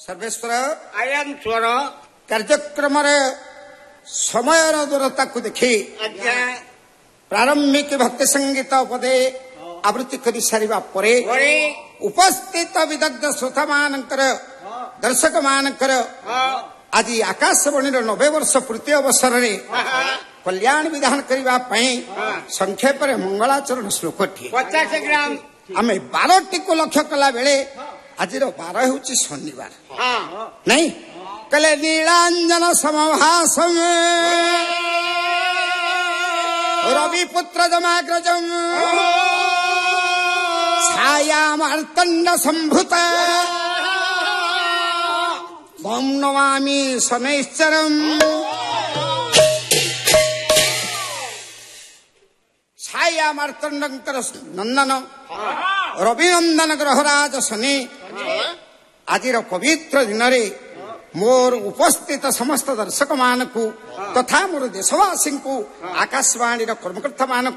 सर्वेश्वर ଆଜ୍ଞା ସ୍ୱର କାର୍ଯ୍ୟକ୍ରମରେ ସମୟର ଦୂରତାକୁ ଦେଖି ଆଜ୍ଞା ପ୍ରାରମ୍ଭିକ ଭକ୍ତି ସଙ୍ଗୀତ ପଦେ ଆବୃତ୍ତି କରି ସାରିବା ପରେ ପରେ ଉପସ୍ଥିତ ବିଦଗ୍ଧ ଶ୍ରୋତାମାନଙ୍କର ଦର୍ଶକମାନଙ୍କର ଆଜି ଆକାଶବାଣୀର 90 ବର୍ଷ ପୂର୍ତ୍ତି ଅବସରରେ କଲ୍ୟାଣ ବିଧାନ କରିବା ପାଇଁ ସଂକ୍ଷେପରେ ମଙ୍ଗଳାଚରଣ ଶ୍ଲୋକଟିଏ 50 ଗ୍ରାମ ଆମେ 12ଟିକୁ ଲକ୍ଷ୍ୟ କଲା ବେଳେ ଆଜିର 12 ହେଉଛି ଶନିବାର ନାଇଁ କହିଲେ ନୀଳାଞ୍ଜନ ସମଭାସମ ରବିପୁତ୍ର ଜମାଗ୍ରଜମ ଛାୟାମାର୍ତ୍ତଣ୍ଡ ସମ୍ଭୂତ ॐ नमामि शनैश्चरम् छाया मार्तण्डଙ୍କର ନନ୍ଦନ ରବିନନ୍ଦନ ଗ୍ରହରାଜ ଶନି ଆଜିର ପବିତ୍ର ଦିନରେ ମୋର ଉପସ୍ଥିତ ସମସ୍ତ ଦର୍ଶକମାନଙ୍କୁ ତଥା ମୋର ଦେଶବାସୀଙ୍କୁ ଆକାଶବାଣୀର କର୍ମକର୍ତ୍ତାମାନଙ୍କୁ